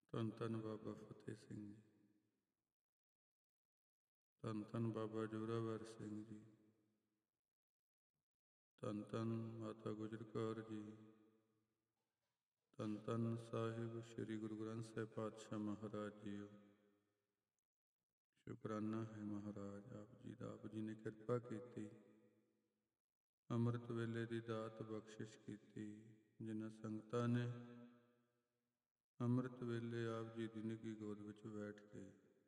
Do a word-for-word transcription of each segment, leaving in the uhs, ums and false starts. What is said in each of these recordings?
ਧੰਨ ਧੰਨ ਬਾਬਾ ਫਤਿਹ ਸਿੰਘ ਜੀ, ਧੰਨ ਧੰਨ ਬਾਬਾ ਜ਼ੋਰਾਵਰ ਸਿੰਘ ਜੀ, ਧੰਨ ਧੰਨ ਮਾਤਾ ਗੁਜਰ ਕੌਰ ਜੀ, ਧੰਨ ਧੰਨ ਸਾਹਿਬ ਸ੍ਰੀ ਗੁਰੂ ਗ੍ਰੰਥ ਸਾਹਿਬ ਪਾਤਸ਼ਾਹ ਮਹਾਰਾਜ ਜੀਓ। ਸ਼ੁਕਰਾਨਾ ਹੈ ਮਹਾਰਾਜ ਆਪ ਜੀ ਦਾ, ਆਪ ਜੀ ਨੇ ਕਿਰਪਾ ਕੀਤੀ, ਅੰਮ੍ਰਿਤ ਵੇਲੇ ਦੀ ਦਾਤ ਬਖਸ਼ਿਸ਼ ਕੀਤੀ। ਜਿਨ੍ਹਾਂ ਸੰਗਤਾਂ ਨੇ ਅੰਮ੍ਰਿਤ ਵੇਲੇ ਆਪ ਜੀ ਦੀ ਨਿੱਘੀ ਗੋਦ ਵਿੱਚ ਬੈਠ ਕੇ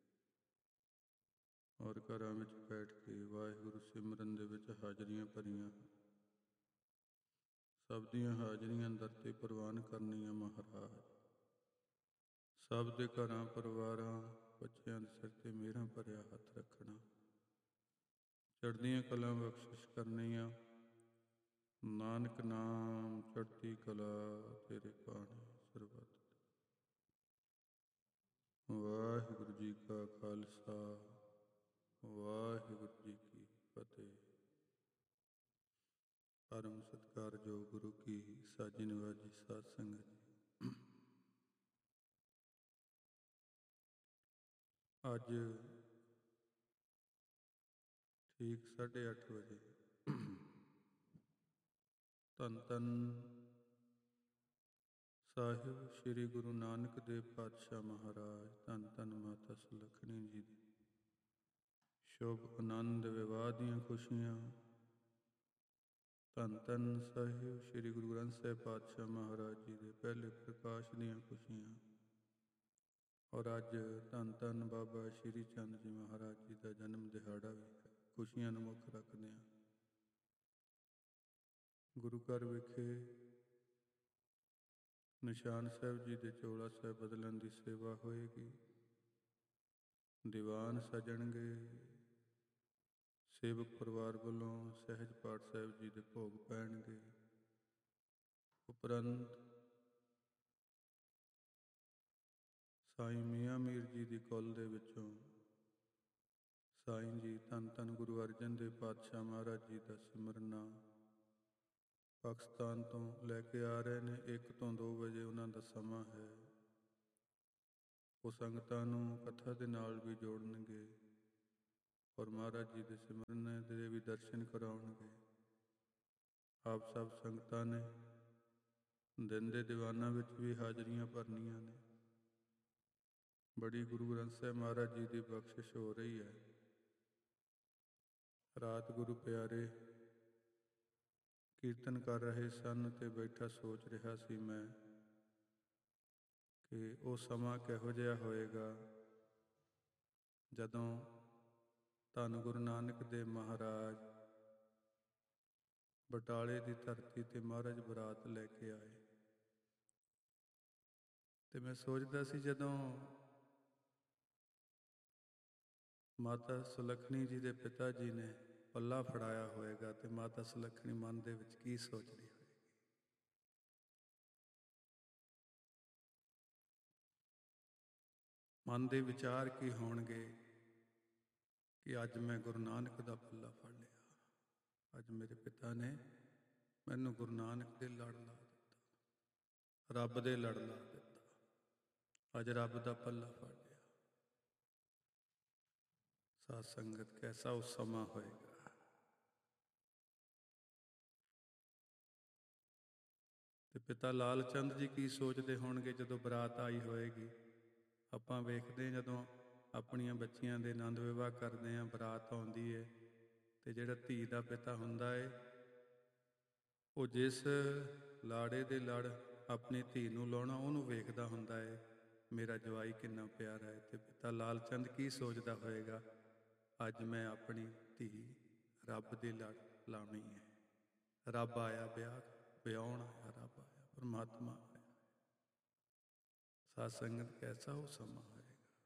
ਔਰ ਘਰਾਂ ਵਿੱਚ ਬੈਠ ਕੇ ਵਾਹਿਗੁਰੂ ਸਿਮਰਨ ਦੇ ਵਿੱਚ ਹਾਜ਼ਰੀਆਂ ਭਰੀਆਂ, ਸਭ ਦੀਆਂ ਹਾਜ਼ਰੀਆਂ ਦਰ 'ਤੇ ਪ੍ਰਵਾਨ ਕਰਨੀਆਂ ਮਹਾਰਾਜ। ਸਭ ਦੇ ਘਰਾਂ ਪਰਿਵਾਰਾਂ ਬੱਚਿਆਂ ਦੇ ਸਿਰ 'ਤੇ ਮਿਹਰਾਂ ਭਰਿਆ ਹੱਥ ਰੱਖਣਾ, ਚੜ੍ਹਦੀਆਂ ਕਲਾਂ ਬਖਸ਼ਿਸ਼ ਕਰਨੀਆਂ। ਨਾਨਕ ਨਾਮ ਚੜ੍ਹਦੀ ਕਲਾ ਤੇਰੇ ਭਾਣੇ ਸਰਬੱਤ। ਵਾਹਿਗੁਰੂ ਜੀ ਕਾ ਖਾਲਸਾ, ਵਾਹਿਗੁਰੂ ਜੀ ਕੀ ਫਤਿਹ। ਪਰਮ ਸਤਿਕਾਰਯੋਗ ਗੁਰੂ ਕੀ ਸਾਜੀ ਨਿਵਾਜੀ ਸਾਧ ਸੰਗਤ ਜੀ, ਅੱਜ ਠੀਕ ਸਾਢੇ ਅੱਠ ਵਜੇ ਧੰਨ ਧੰਨ ਸਾਹਿਬ ਸ੍ਰੀ ਗੁਰੂ ਨਾਨਕ ਦੇਵ ਪਾਤਸ਼ਾਹ ਮਹਾਰਾਜ, ਧੰਨ ਧੰਨ ਮਾਤਾ ਸੁਲੱਖਣੀ ਜੀ ਦੀ ਸ਼ੁਭ ਆਨੰਦ ਵਿਵਾਹ ਦੀਆਂ ਖੁਸ਼ੀਆਂ, ਧੰਨ ਧੰਨ ਸਾਹਿਬ ਸ੍ਰੀ ਗੁਰੂ ਗ੍ਰੰਥ ਸਾਹਿਬ ਪਾਤਸ਼ਾਹ ਮਹਾਰਾਜ ਜੀ ਦੇ ਪਹਿਲੇ ਪ੍ਰਕਾਸ਼ ਦੀਆਂ ਖੁਸ਼ੀਆਂ, ਔਰ ਅੱਜ ਧੰਨ ਧੰਨ ਬਾਬਾ ਸ਼੍ਰੀ ਚੰਦ ਜੀ ਮਹਾਰਾਜ ਜੀ ਦਾ ਜਨਮ ਦਿਹਾੜਾ ਵੀ ਹੈ। ਖੁਸ਼ੀਆਂ ਨੂੰ ਮੁੱਖ ਰੱਖਦੇ ਹਾਂ। ਗੁਰੂ ਘਰ ਵਿਖੇ ਨਿਸ਼ਾਨ ਸਾਹਿਬ ਜੀ ਦੇ ਚੋਲਾ ਸਾਹਿਬ ਬਦਲਣ ਦੀ ਸੇਵਾ ਹੋਏਗੀ। ਦੀਵਾਨ ਸਜਣਗੇ। ਸੇਵਕ ਪਰਿਵਾਰ ਵੱਲੋਂ ਸਹਿਜ ਪਾਠ ਸਾਹਿਬ ਜੀ ਦੇ ਭੋਗ ਪੈਣਗੇ। ਉਪਰੰਤ ਸਾਈਂ ਮੀਆਂ ਮੀਰ ਜੀ ਦੀ ਕੁੱਲ ਦੇ ਵਿੱਚੋਂ ਸਾਈਂ ਜੀ ਧੰਨ ਧੰਨ ਗੁਰੂ ਅਰਜਨ ਦੇਵ ਪਾਤਸ਼ਾਹ ਮਹਾਰਾਜ ਜੀ ਦਾ ਸਿਮਰਨਾ ਪਾਕਿਸਤਾਨ ਤੋਂ ਲੈ ਕੇ ਆ ਰਹੇ ਨੇ। ਇੱਕ ਤੋਂ ਦੋ ਵਜੇ ਉਹਨਾਂ ਦਾ ਸਮਾਂ ਹੈ। ਉਹ ਸੰਗਤਾਂ ਨੂੰ ਕਥਾ ਦੇ ਨਾਲ ਵੀ ਜੋੜਨਗੇ ਔਰ ਮਹਾਰਾਜ ਜੀ ਦੇ ਸਿਮਰਨ ਦੇ ਵੀ ਦਰਸ਼ਨ ਕਰਾਉਣਗੇ। ਆਪ ਸਭ ਸੰਗਤਾਂ ਨੇ ਦਿਨ ਦੇ ਦੀਵਾਨਾਂ ਵਿੱਚ ਵੀ ਹਾਜ਼ਰੀਆਂ ਭਰਨੀਆਂ ਨੇ। ਬੜੀ ਗੁਰੂ ਗ੍ਰੰਥ ਸਾਹਿਬ ਮਹਾਰਾਜ ਜੀ ਦੀ ਬਖਸ਼ਿਸ਼ ਹੋ ਰਹੀ ਹੈ। ਰਾਤ ਗੁਰੂ ਪਿਆਰੇ ਕੀਰਤਨ ਕਰ ਰਹੇ ਸਨ ਅਤੇ ਬੈਠਾ ਸੋਚ ਰਿਹਾ ਸੀ ਮੈਂ ਕਿ ਉਹ ਸਮਾਂ ਕਿਹੋ ਜਿਹਾ ਹੋਏਗਾ ਜਦੋਂ ਧੰਨ ਗੁਰੂ ਨਾਨਕ ਦੇਵ ਮਹਾਰਾਜ ਬਟਾਲੇ ਦੀ ਧਰਤੀ 'ਤੇ ਮਹਾਰਾਜ ਬਰਾਤ ਲੈ ਕੇ ਆਏ। ਅਤੇ ਮੈਂ ਸੋਚਦਾ ਸੀ ਜਦੋਂ ਮਾਤਾ ਸੁਲੱਖਣੀ ਜੀ ਦੇ ਪਿਤਾ ਜੀ ਨੇ ਪੱਲਾ ਫੜਾਇਆ ਹੋਏਗਾ ਅਤੇ ਮਾਤਾ ਸੁਲੱਖਣੀ ਮਨ ਦੇ ਵਿੱਚ ਕੀ ਸੋਚਦੀ ਹੋਏਗੀ। ਮਨ ਦੇ ਵਿਚਾਰ ਕੀ ਹੋਣਗੇ ਕਿ ਅੱਜ ਮੈਂ ਗੁਰੂ ਨਾਨਕ ਦਾ ਪੱਲਾ ਫੜ ਲਿਆ। ਅੱਜ ਮੇਰੇ ਪਿਤਾ ਨੇ ਮੈਨੂੰ ਗੁਰੂ ਨਾਨਕ ਦੇ ਲੜ ਲਾ ਦਿੱਤਾ, ਰੱਬ ਦੇ ਲੜ ਲਾ ਦਿੱਤਾ। ਅੱਜ ਰੱਬ ਦਾ ਪੱਲਾ ਫੜ ਲਿਆ। ਸਾਧ ਸੰਗਤ ਕੈਸਾ ਉਹ ਸਮਾਂ ਹੋਏਗਾ। ਤੇ ਪਿਤਾ ਲਾਲ ਚੰਦ ਜੀ ਕੀ ਸੋਚਦੇ ਹੋਣਗੇ ਜਦੋਂ ਬਰਾਤ ਆਈ ਹੋਏਗੀ। ਆਪਾਂ ਵੇਖਦੇ ਜਦੋਂ ਆਪਣੀਆਂ ਬੱਚੀਆਂ ਦੇ ਆਨੰਦ ਵਿਵਾਹ ਕਰਦੇ ਹਾਂ, ਬਰਾਤ ਆਉਂਦੀ ਹੈ ਅਤੇ ਜਿਹੜਾ ਧੀ ਦਾ ਪਿਤਾ ਹੁੰਦਾ ਹੈ ਉਹ ਜਿਸ ਲਾੜੇ ਦੇ ਲੜ ਆਪਣੀ ਧੀ ਨੂੰ ਲਾਉਣਾ ਉਹਨੂੰ ਵੇਖਦਾ ਹੁੰਦਾ ਹੈ, ਮੇਰਾ ਜਵਾਈ ਕਿੰਨਾ ਪਿਆਰਾ ਹੈ। ਅਤੇ ਪਿਤਾ ਲਾਲ ਚੰਦ ਕੀ ਸੋਚਦਾ ਹੋਏਗਾ, ਅੱਜ ਮੈਂ ਆਪਣੀ ਧੀ ਰੱਬ ਦੇ ਲੜ ਲਾਉਣੀ ਹੈ। ਰੱਬ ਆਇਆ ਵਿਆਹ ਵਿਆਹੁਣ ਆਇਆ, ਰੱਬ ਆਇਆ, ਪਰਮਾਤਮਾ ਆਇਆ। ਸਾਧ ਸੰਗਤ ਕੈਸਾ ਉਹ ਸਮਾਂ ਹੋਏਗਾ।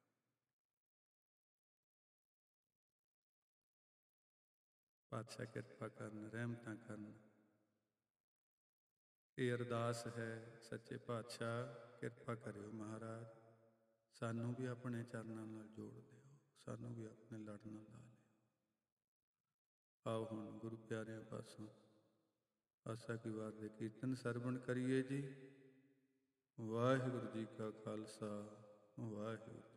ਪਾਤਸ਼ਾਹ ਕਿਰਪਾ ਕਰਨ, ਰਹਿਮਤਾਂ ਕਰਨ। ਇਹ ਅਰਦਾਸ ਹੈ ਸੱਚੇ ਪਾਤਸ਼ਾਹ ਕਿਰਪਾ ਕਰਿਓ ਮਹਾਰਾਜ, ਸਾਨੂੰ ਵੀ ਆਪਣੇ ਚਰਨਾਂ ਨਾਲ ਜੋੜ ਦਿਓ, ਸਾਨੂੰ ਵੀ ਆਪਣੇ ਲੜ ਨਾਲ ਲਾ ਲਿਓ। ਆਓ ਹੁਣ ਗੁਰੂ ਪਿਆਰਿਆਂ ਪਾਸੋਂ ਆਸਾ ਕੀ ਵਾਰ ਦੇ ਕੀਰਤਨ ਸਰਵਣ ਕਰੀਏ ਜੀ। ਵਾਹਿਗੁਰੂ ਜੀ ਕਾ ਖਾਲਸਾ ਵਾਹਿਗੁਰੂ